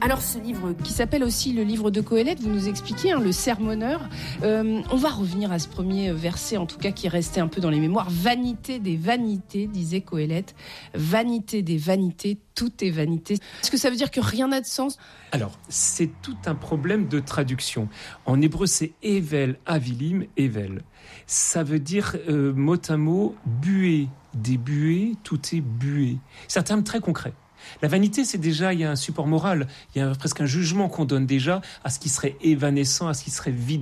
Alors ce livre qui s'appelle aussi le livre de Qoéleth, vous nous expliquez, le sermonneur. On va revenir à ce premier verset, en tout cas qui restait un peu dans les mémoires. Vanité des vanités, disait Qoéleth. Vanité des vanités, tout est vanité. Est-ce que ça veut dire que rien n'a de sens ? Alors, c'est tout un problème de traduction. En hébreu, c'est Evel, Avilim, Evel. Ça veut dire, mot à mot, buée. Des buées, tout est buée. C'est un terme très concret. La vanité, c'est déjà, il y a un support moral, il y a presque un jugement qu'on donne déjà à ce qui serait évanescent, à ce qui serait vide.